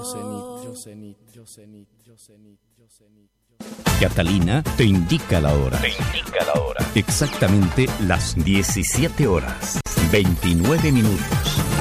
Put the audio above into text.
Catalina te indica la hora. Exactamente las 17 horas, 29 minutos.